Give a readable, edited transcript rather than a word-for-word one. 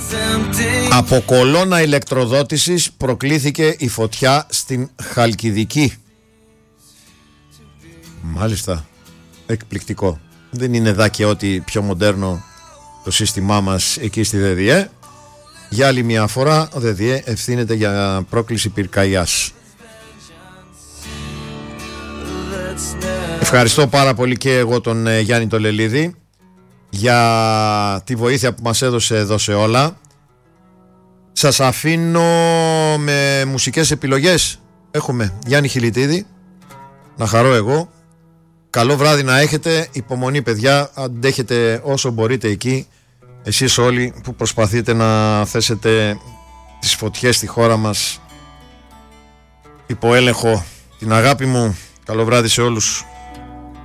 Από κολόνα ηλεκτροδότησης προκλήθηκε η φωτιά στην Χαλκιδική. Μάλιστα, εκπληκτικό. Δεν είναι δά και ότι πιο μοντέρνο το σύστημά μας εκεί στη ΔΔΕ. Για άλλη μια φορά ο ΔΔΕ ευθύνεται για πρόκληση πυρκαγιάς. Ευχαριστώ πάρα πολύ και εγώ τον Γιάννη τον Λελίδη για τη βοήθεια που μας έδωσε εδώ σε όλα. Σας αφήνω με μουσικές επιλογές. Έχουμε Γιάννη Χιλιτίδη, να χαρώ εγώ. Καλό βράδυ να έχετε. Υπομονή παιδιά, αντέχετε όσο μπορείτε εκεί. Εσείς όλοι που προσπαθείτε να θέσετε τις φωτιές στη χώρα μας υπό έλεγχο. Την αγάπη μου. Καλό βράδυ σε όλους.